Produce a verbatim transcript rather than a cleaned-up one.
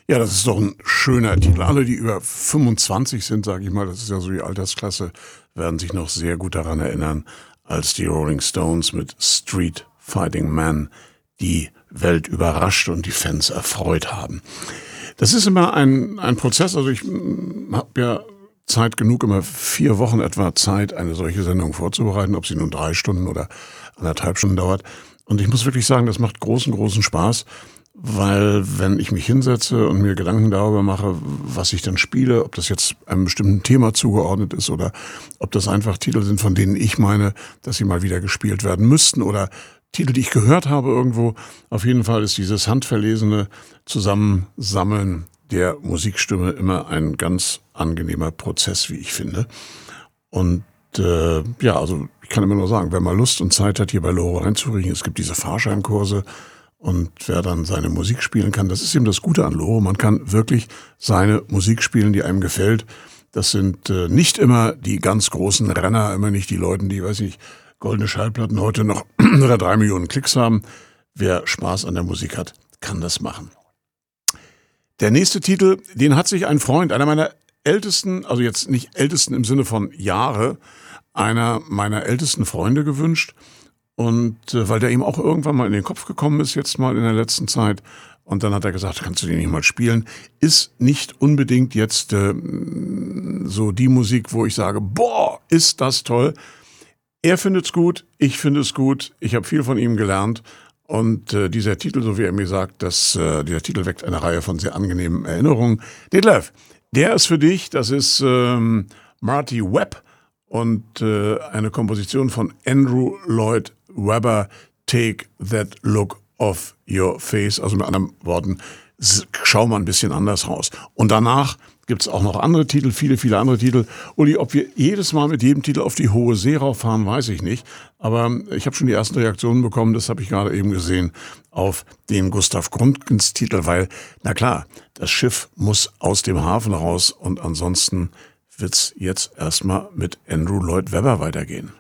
Ja, das ist doch ein schöner Titel. Alle, die über fünfundzwanzig sind, sage ich mal, das ist ja so die Altersklasse, werden sich noch sehr gut daran erinnern, als die Rolling Stones mit Street Fighting Man die Welt überrascht und die Fans erfreut haben. Das ist immer ein, ein Prozess, also ich habe ja Zeit genug, immer vier Wochen etwa Zeit, eine solche Sendung vorzubereiten, ob sie nun drei Stunden oder anderthalb Stunden dauert. Und ich muss wirklich sagen, das macht großen, großen Spaß, weil wenn ich mich hinsetze und mir Gedanken darüber mache, was ich dann spiele, ob das jetzt einem bestimmten Thema zugeordnet ist oder ob das einfach Titel sind, von denen ich meine, dass sie mal wieder gespielt werden müssten oder Titel, die ich gehört habe irgendwo. Auf jeden Fall ist dieses handverlesene Zusammensammeln der Musikstimme immer ein ganz angenehmer Prozess, wie ich finde. Und äh, ja, also ich kann immer nur sagen, wer mal Lust und Zeit hat, hier bei Lore reinzuriechen, es gibt diese Fahrscheinkurse und wer dann seine Musik spielen kann, das ist eben das Gute an Lore. Man kann wirklich seine Musik spielen, die einem gefällt. Das sind äh, nicht immer die ganz großen Renner, immer nicht die Leute, die, weiß ich, goldene Schallplatten heute noch oder drei Millionen Klicks haben. Wer Spaß an der Musik hat, kann das machen. Der nächste Titel, den hat sich ein Freund, einer meiner ältesten, also jetzt nicht ältesten im Sinne von Jahre, einer meiner ältesten Freunde gewünscht. Und äh, weil der ihm auch irgendwann mal in den Kopf gekommen ist, jetzt mal in der letzten Zeit. Und dann hat er gesagt, kannst du den nicht mal spielen? Ist nicht unbedingt jetzt äh, so die Musik, wo ich sage, boah, ist das toll. Er findet's gut, ich finde es gut, ich habe viel von ihm gelernt. Und äh, dieser Titel, so wie er mir sagt, dass, äh, dieser Titel weckt eine Reihe von sehr angenehmen Erinnerungen. Detlef, der ist für dich, das ist ähm, Marty Webb und äh, eine Komposition von Andrew Lloyd Webber, Take That Look Off Your Face. Also mit anderen Worten, schau mal ein bisschen anders raus. Und danach gibt es auch noch andere Titel, viele, viele andere Titel. Uli, ob wir jedes Mal mit jedem Titel auf die hohe See rauffahren, weiß ich nicht. Aber ich habe schon die ersten Reaktionen bekommen, das habe ich gerade eben gesehen, auf den Gustav Gründgens Titel, weil, na klar, das Schiff muss aus dem Hafen raus und ansonsten wird's jetzt erstmal mit Andrew Lloyd Webber weitergehen.